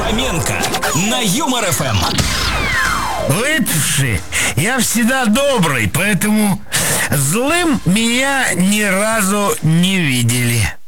Фоменко на Юмор ФМ. Выпивший, я всегда добрый, поэтому злым меня ни разу не видели.